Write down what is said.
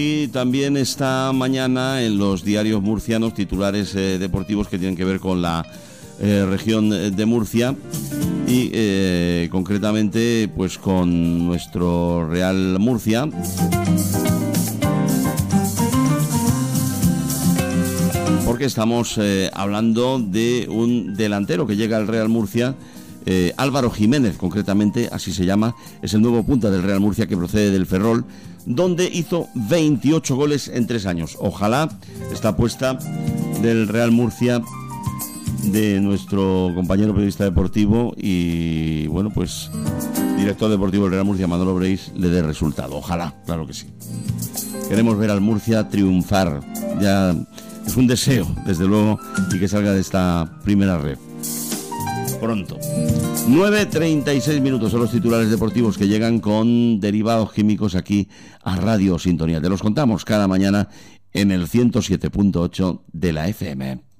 Y también esta mañana en los diarios murcianos titulares deportivos que tienen que ver con la región de Murcia y concretamente pues con nuestro Real Murcia. Porque estamos hablando de un delantero que llega al Real Murcia, Álvaro Jiménez, concretamente, así se llama, es el nuevo punta del Real Murcia que procede del Ferrol, donde hizo 28 goles en 3 años. Ojalá esta apuesta del Real Murcia, de nuestro compañero periodista deportivo y, bueno, pues director deportivo del Real Murcia, Manolo Breis, le dé resultado. Ojalá, claro que sí. Queremos ver al Murcia triunfar. Ya es un deseo, desde luego, y que salga de esta primera red pronto. 9:36 son los titulares deportivos que llegan con derivados químicos aquí a Radio Sintonía. Te los contamos cada mañana en el 107.8 de la FM.